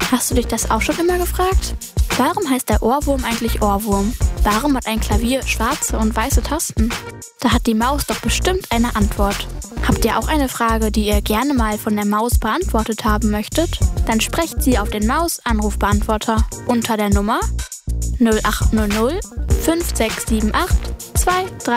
Hast du dich das auch schon immer gefragt? Warum heißt der Ohrwurm eigentlich Ohrwurm? Warum hat ein Klavier schwarze und weiße Tasten? Da hat die Maus doch bestimmt eine Antwort. Habt ihr auch eine Frage, die ihr gerne mal von der Maus beantwortet haben möchtet? Dann sprecht sie auf den Maus-Anrufbeantworter unter der Nummer 0800 5678 23